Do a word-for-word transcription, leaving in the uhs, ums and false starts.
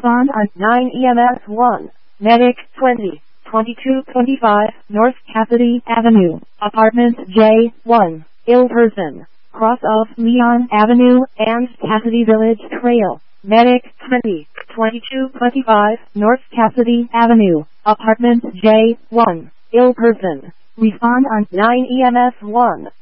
Respond on nine E M S one. Medic twenty, twenty-two twenty-five, North Cassidy Avenue, Apartment J one, ill person, cross of Leon Avenue and Cassidy Village Trail. Medic twenty, twenty-two twenty-five, North Cassidy Avenue, Apartment J one, ill person. Respond on nine E M S one.